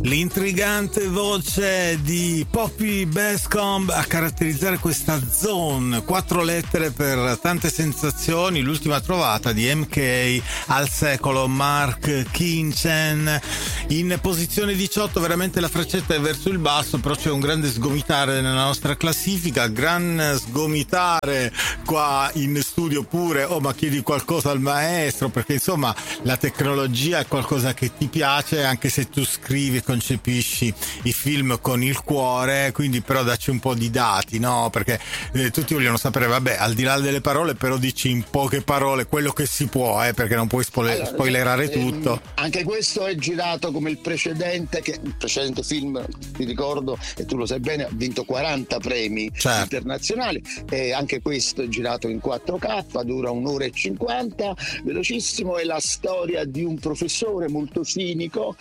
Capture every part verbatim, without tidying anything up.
L'intrigante voce di Poppy Bascomb a caratterizzare questa zone, quattro lettere per tante sensazioni, l'ultima trovata di M K al secolo, Mark Kinchen. In posizione diciotto veramente la freccetta è verso il basso, però c'è un grande sgomitare nella nostra classifica, gran sgomitare qua in studio pure. Oh, ma chiedi qualcosa al maestro, perché insomma la tecnologia è qualcosa che ti piace, anche se tu scrivi e concepisci i film con il cuore, quindi però dacci un po' di dati, no? Perché eh, tutti vogliono sapere, vabbè, al di là delle parole, però dici in poche parole quello che si può, eh, perché non puoi spoiler- allora, spoilerare ehm, tutto. Anche questo è girato come il precedente, che il precedente film, ti ricordo, e tu lo sai bene, ha vinto quaranta premi certo. internazionali, e anche questo è girato in quattro K, dura un'ora e cinquanta, velocissimo. È la storia di un professore molto cinico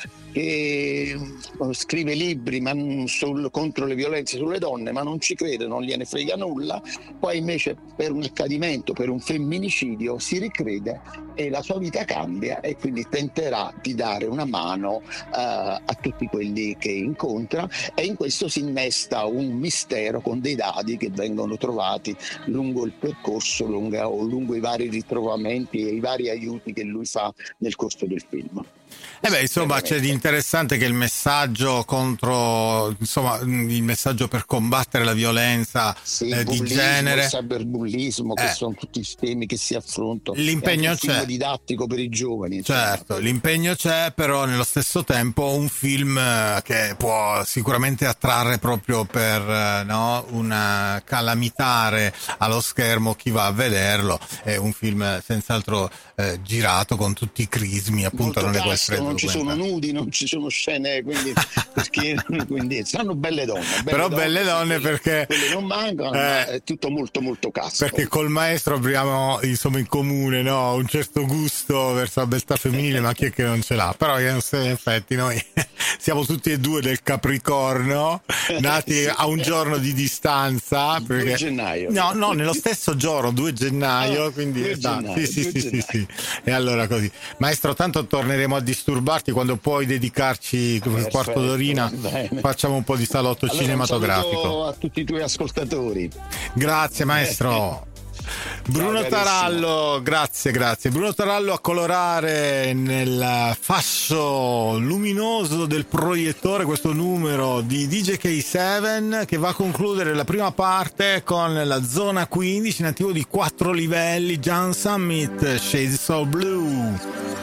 che scrive libri ma sul, contro le violenze sulle donne, ma non ci crede, non gliene frega nulla. Poi invece per un accadimento, per un femminicidio, si ricrede e la sua vita cambia, e quindi tenterà di dare una mano uh, a tutti quelli che incontra, e in questo si innesta un mistero con dei dadi che vengono trovati lungo il percorso, lungo, lungo i vari ritrovamenti e i vari aiuti che lui fa nel corso del film. Eh beh, insomma, c'è di interessante che il messaggio contro, insomma, il messaggio per combattere la violenza sì, eh, di genere, il cyberbullismo, che eh, sono tutti temi che si affrontano. L'impegno è un c'è. film didattico per i giovani. Certo, insomma. L'impegno c'è, però nello stesso tempo un film che può sicuramente attrarre proprio per no, una calamitare allo schermo chi va a vederlo. È un film senz'altro eh, girato con tutti i crismi, appunto. Non, casto, è quel non ci sono nudi, non ci sono scene, quindi, perché, quindi saranno belle donne. Belle però donne, belle donne quelle, perché quelle non mancano, eh, ma è tutto molto molto casto. Perché col maestro abbiamo insomma in comune, no, un certo gusto verso la beltà femminile, ma chi è che non ce l'ha? Però in effetti noi siamo tutti e due del Capricorno, nati sì. a un giorno di distanza. Perché... due gennaio. No, no, nello stesso giorno, due gennaio, ah, quindi due esatto. gennaio, sì, sì, sì, gennaio. sì, sì. E allora così. Maestro, tanto torneremo a disturbarti quando puoi dedicarci un quarto d'orina, facciamo un po' di salotto allora, cinematografico. A tutti i tuoi ascoltatori. Grazie maestro. Bruno Ciao, Tarallo, grazie, grazie. Bruno Tarallo a colorare nel fascio luminoso del proiettore questo numero di D J K sette, che va a concludere la prima parte con la zona quindici, nativo di quattro livelli, Jan Summit, Shades of Blue.